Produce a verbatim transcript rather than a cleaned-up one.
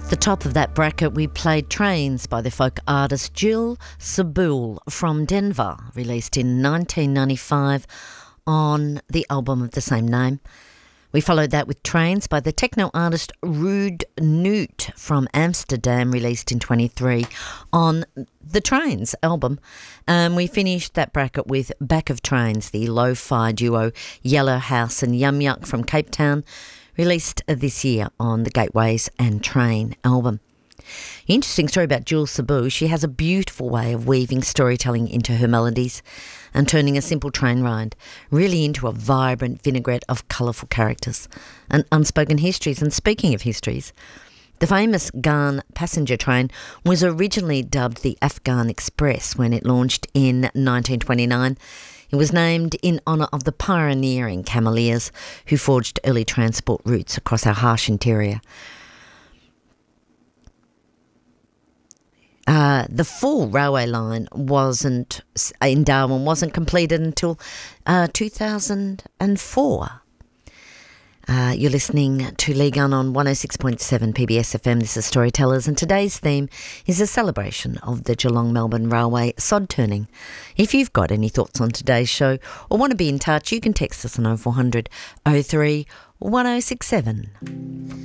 At the top of that bracket, we played Trains by the folk artist Jill Sobule from Denver, released in nineteen ninety-five on the album of the same name. We followed that with Trains by the techno artist Ruud Nuut from Amsterdam, released in twenty-three on the Trains album. And we finished that bracket with Back of Trains, the lo-fi duo Yellow House and Yum Yuck from Cape Town, released this year on the Gateways and Train album. Interesting story about Jill Sobule. She has a beautiful way of weaving storytelling into her melodies and turning a simple train ride really into a vibrant vinaigrette of colourful characters and unspoken histories. And speaking of histories, the famous Ghan passenger train was originally dubbed the Afghan Express when it launched in nineteen twenty-nine. It was named in honour of the pioneering cameleers who forged early transport routes across our harsh interior. Uh, the full railway line wasn't in Darwin wasn't completed until uh, two thousand four. Uh, you're listening to Lee Gunn on one oh six point seven P B S F M. This is Storytellers, and today's theme is a celebration of the Geelong-Melbourne Railway sod turning. If you've got any thoughts on today's show or want to be in touch, you can text us on oh four hundred oh three one oh six seven.